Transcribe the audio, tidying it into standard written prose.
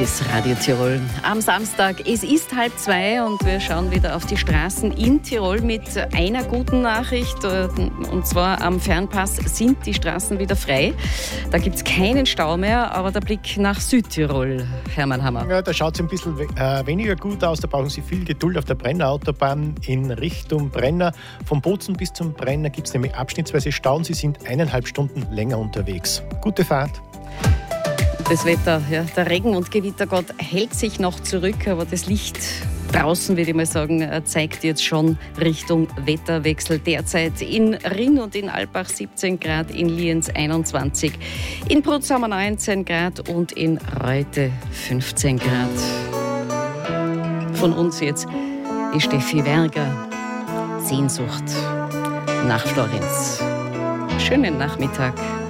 ist Radio Tirol. Am Samstag, es ist 1:30 und wir schauen wieder auf die Straßen in Tirol mit einer guten Nachricht. Und zwar am Fernpass sind die Straßen wieder frei. Da gibt es keinen Stau mehr, aber der Blick nach Südtirol, Hermann Hammer. Ja, da schaut es ein bisschen weniger gut aus. Da brauchen Sie viel Geduld auf der Brennerautobahn in Richtung Brenner. Vom Bozen bis zum Brenner gibt es nämlich abschnittsweise Stau. Sie sind 1,5 Stunden länger unterwegs. Gute Fahrt. Das Wetter, ja, der Regen- und Gewittergott hält sich noch zurück, aber das Licht draußen, würde ich mal sagen, zeigt jetzt schon Richtung Wetterwechsel. Derzeit in Rinn und in Alpbach 17 Grad, in Lienz 21, in Brutzhammer 19 Grad und in Reute 15 Grad. Von uns jetzt die Steffi Werger, Sehnsucht nach Florenz. Schönen Nachmittag.